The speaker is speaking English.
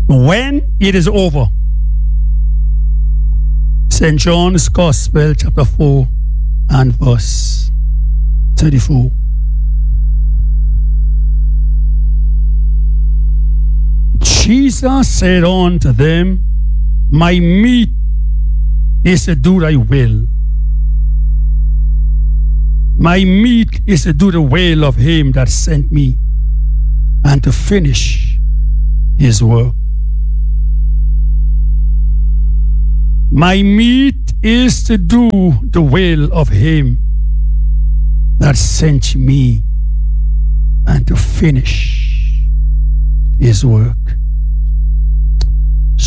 when it is over. St. John's Gospel, chapter 4 and verse 34. Jesus said unto them, my meat is to do thy will. My meat is to do the will of him that sent me and to finish his work. My meat is to do the will of him that sent me and to finish his work.